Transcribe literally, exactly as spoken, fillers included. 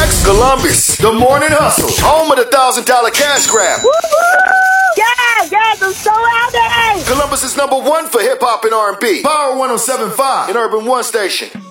Next, Columbus, the morning hustle, home of the thousand dollar cash grab. Yeah, yes, I'm so happy. Columbus is number one for hip hop and R and B. Power one oh seven point five and Urban One Station.